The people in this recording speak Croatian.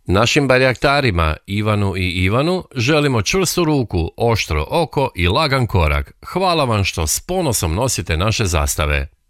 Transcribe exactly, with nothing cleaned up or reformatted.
Našim barjaktarima Ivanu i Ivanu želimo čvrstu ruku, oštro oko i lagan korak. Hvala vam što s ponosom nosite naše zastave.